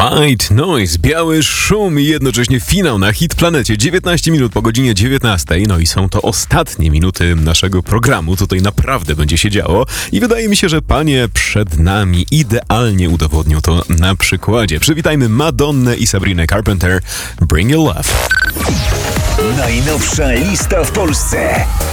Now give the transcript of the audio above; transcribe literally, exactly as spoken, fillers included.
White Noise, biały szum i jednocześnie finał na Hit Planecie. dziewiętnaście minut po godzinie dziewiętnastej. No i są to ostatnie minuty naszego programu. Tutaj naprawdę będzie się działo. I wydaje mi się, że panie przed nami idealnie udowodnią to na przykładzie. Przywitajmy Madonnę i Sabrinę Carpenter. Bring Your Love. Najnowsza lista w Polsce.